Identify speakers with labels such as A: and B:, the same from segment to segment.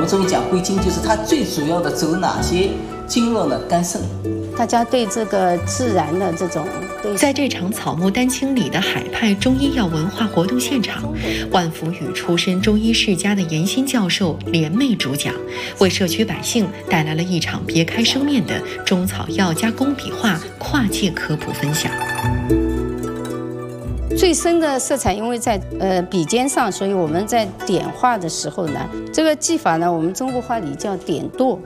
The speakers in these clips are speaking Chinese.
A: 们中医讲归经，就是它最主要的走哪些经络呢？肝肾。
B: 大家对这个自然的这种，
C: 在这场草木丹青里的海派中医药文化活动现场，万福与出身中医世家的严新教授联袂主讲，为社区百姓带来了一场别开生面的中草药加工笔画跨界科普分享。
B: 最深的色彩，因为在笔尖上，所以我们在点画的时候呢，这个技法呢，我们中国话里叫点剁。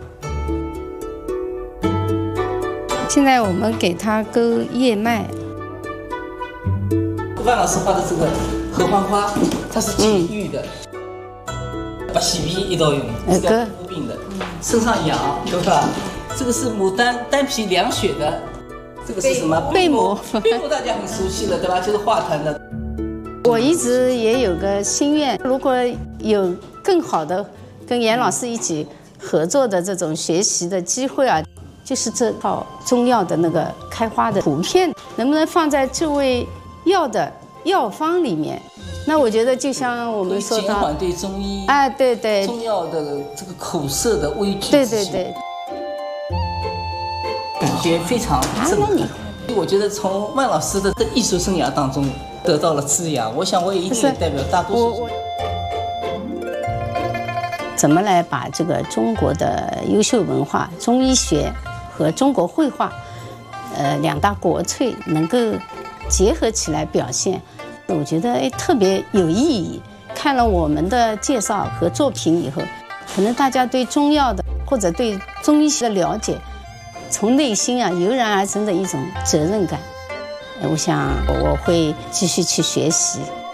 B: 现在我们给它勾叶脉。
A: 万老师画的这个合欢花，它是解郁的，把洗皮一道用，是要敷病的，身上痒，对吧？这个是牡丹丹皮凉血的。这个是什么？
B: 贝母。
A: 贝母大家很熟悉了，对吧？就是画团的。
B: 我一直也有个心愿，如果有更好的跟严老师一起合作的这种学习的机会啊，就是这套中药的那个开花的图片，能不能放在这味药的药方里面？那我觉得就像我们说的，
A: 减缓对中医
B: 对
A: 中药的这个口舌的畏惧。
B: 对。
A: 感觉非常震撼。我觉得从万老师的艺术生涯当中得到了滋养，我想我也一定代表大多数。
B: 怎么来把这个中国的优秀文化、中医学和中国绘画，两大国粹能够结合起来表现？我觉得特别有意义。看了我们的介绍和作品以后，可能大家对中药的或者对中医学的了解，从内心油然而生的一种责任感。我想我会继续去学习。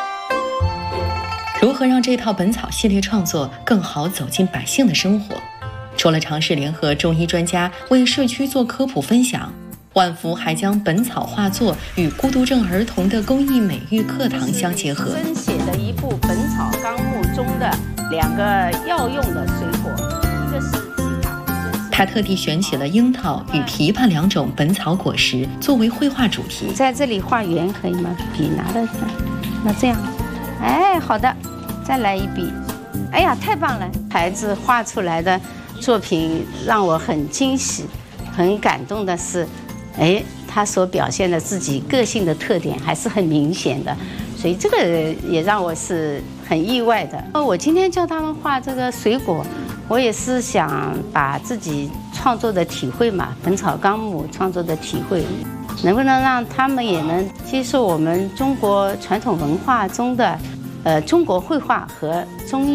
C: 如何让这套本草系列创作更好走进百姓的生活？除了尝试联合中医专家为社区做科普分享，万福还将本草画作与孤独症儿童的公益美育课堂相结合。
B: 新写的一部《本草纲目》中的2个药用的水果，一个是
C: 他特地选取了樱桃与枇杷2种本草果实作为绘画主题。
B: 在这里画圆可以吗？笔拿了，那这样，好的，再来一笔。哎呀，太棒了！孩子画出来的作品让我很惊喜，很感动的是，他所表现的自己个性的特点还是很明显的，所以这个也让我是很意外的。我今天教他们画这个水果，我也是想把自己创作的体会嘛，《本草纲目》创作的体会，能不能让他们也能接受我们中国传统文化中的中国绘画和中医